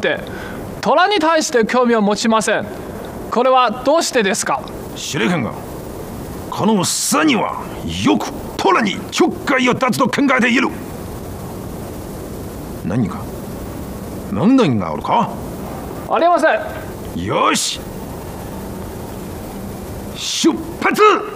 って虎に対して興味を持ちません。これはどうしてですか？ 知れへんが、このサニはよく虎にちょっかいを出すと考えている。何か問題があるか？ ありません。 よし、出発！